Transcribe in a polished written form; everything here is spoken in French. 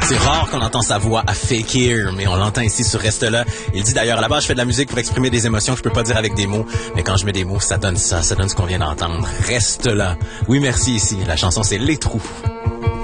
C'est rare qu'on entend sa voix à Fake Here, mais on l'entend ici sur Reste là. Il dit d'ailleurs, là-bas, je fais de la musique pour exprimer des émotions que je peux pas dire avec des mots, mais quand je mets des mots, ça donne ce qu'on vient d'entendre. Reste là. Oui, merci ici. La chanson, c'est Les Trous.